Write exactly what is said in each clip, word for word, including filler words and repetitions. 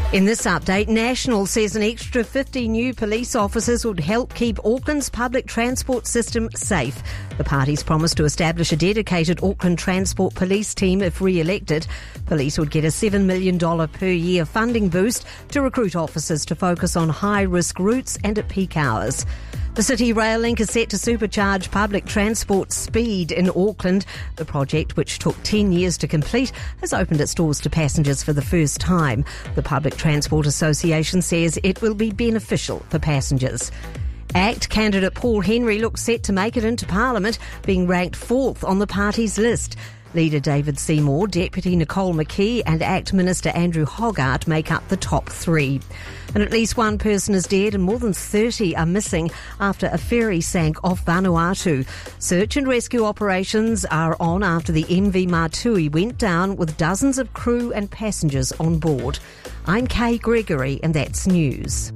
In this update, National says an extra fifty new police officers would help keep Auckland's public transport system safe. The party's promised to establish a dedicated Auckland Transport Police team if re-elected. Police would get a seven million dollars per year funding boost to recruit officers to focus on high-risk routes and at peak hours. The City Rail Link is set to supercharge public transport speed in Auckland. The project, which took ten years to complete, has opened its doors to passengers for the first time. The Public Transport Association says it will be beneficial for passengers. ACT candidate Paul Henry looks set to make it into Parliament, being ranked fourth on the party's list. Leader David Seymour, Deputy Nicole McKee and ACT Minister Andrew Hogarth make up the top three. And at least one person is dead and more than thirty are missing after a ferry sank off Vanuatu. Search and rescue operations are on after the M V Matui went down with dozens of crew and passengers on board. I'm Kay Gregory and that's news.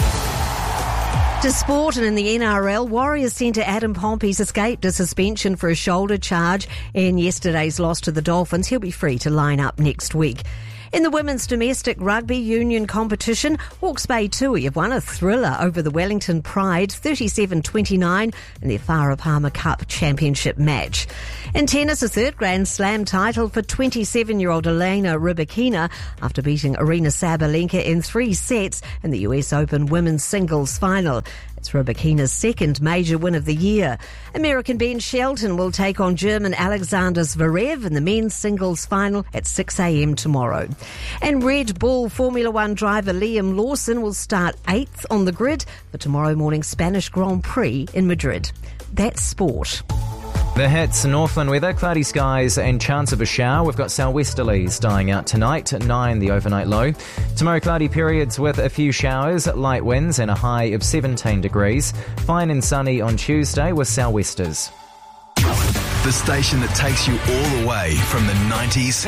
To sport, and in the N R L, Warriors centre Adam Pompey's escaped a suspension for a shoulder charge in yesterday's loss to the Dolphins. He'll be free to line up next week. In the women's domestic rugby union competition, Hawke's Bay Tui have won a thriller over the Wellington Pride, thirty-seven twenty-nine, in their Farah Palmer Cup championship match. In tennis, a third Grand Slam title for twenty-seven-year-old Elena Rybakina after beating Aryna Sabalenka in three sets in the U S Open women's singles final. It's Rybakina's second major win of the year. American Ben Shelton will take on German Alexander Zverev in the men's singles final at six a.m. tomorrow. And Red Bull Formula One driver Liam Lawson will start eighth on the grid for tomorrow morning's Spanish Grand Prix in Madrid. That's sport. The hits, Northland weather, cloudy skies and chance of a shower. We've got southwesterlies dying out tonight, at nine the overnight low. Tomorrow cloudy periods with a few showers, light winds and a high of seventeen degrees. Fine and sunny on Tuesday with southwesters. The station that takes you all the way from the nineties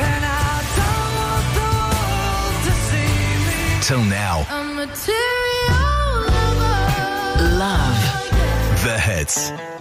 till now. A material lover. Love the hits.